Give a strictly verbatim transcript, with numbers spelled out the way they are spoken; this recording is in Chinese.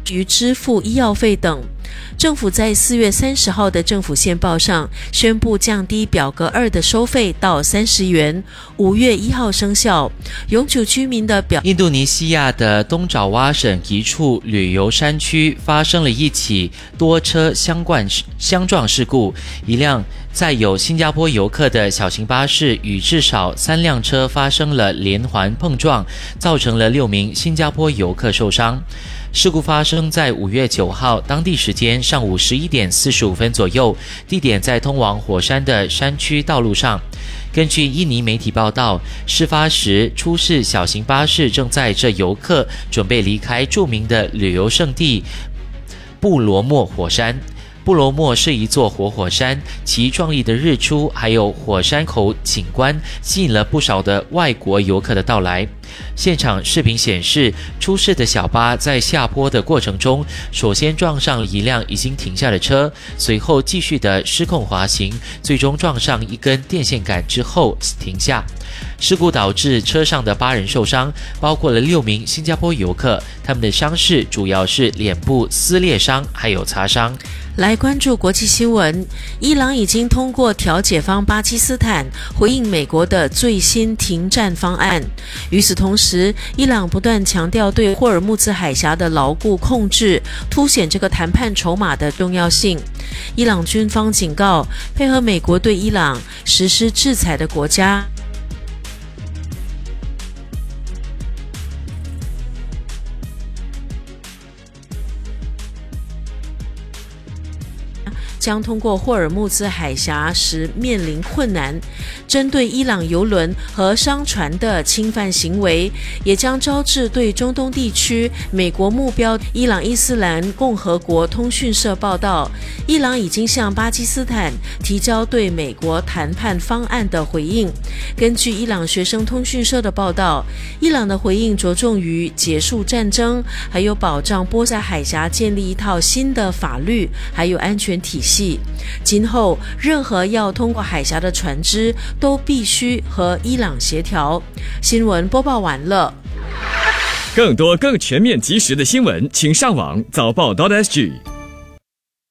于支付医药费等。政府在四月三十号的政府线报上宣布降低表格二的收费到三十元，五月一号生效。永久居民的表印度尼西亚的东爪哇省一处旅游山区发生了一起多车相关相撞事故，一辆载有新加坡游客的小型巴士与至少三辆车发生了连环碰撞，造成了六名新加坡游客受伤。事故发生在五月九号当地时间上午十一点四十五分左右，地点在通往火山的山区道路上。根据印尼媒体报道，事发时出事小型巴士正载着游客准备离开著名的旅游胜地布罗莫火山。布罗莫是一座活火山，其壮丽的日出还有火山口景观吸引了不少的外国游客的到来。现场视频显示，出事的小巴在下坡的过程中，首先撞上一辆已经停下的车，随后继续的失控滑行，最终撞上一根电线杆之后停下。事故导致车上的八人受伤，包括了六名新加坡游客，他们的伤势主要是脸部撕裂伤还有擦伤。 来关注国际新闻，伊朗已经通过调解方巴基斯坦回应美国的最新停战方案。与此同时，伊朗不断强调对霍尔木兹海峡的牢固控制，凸显这个谈判筹码的重要性。伊朗军方警告，配合美国对伊朗实施制裁的国家将通过霍尔木兹海峡时面临困难。针对伊朗油轮和商船的侵犯行为，也将招致对中东地区美国目标。伊朗伊斯兰共和国通讯社报道，伊朗已经向巴基斯坦提交对美国谈判方案的回应。根据伊朗学生通讯社的报道，伊朗的回应着重于结束战争，还有保障波斯海峡建立一套新的法律还有安全体系。今后任何要通过海峡的船只都必须和伊朗协调。新闻播报完了。 更多更全面及时的新闻，请上网早报 .sg。